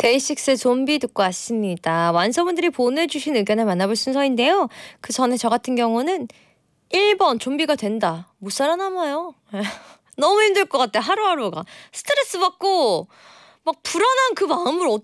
데이식스의 좀비 듣고 왔습니다. 완서분들이 보내주신 의견을 만나볼 순서인데요. 그 전에 저 같은 경우는 1번 좀비가 된다. 못 살아남아요. 너무 힘들 것 같아. 하루하루가. 스트레스 받고 막 불안한 그 마음을 어떻게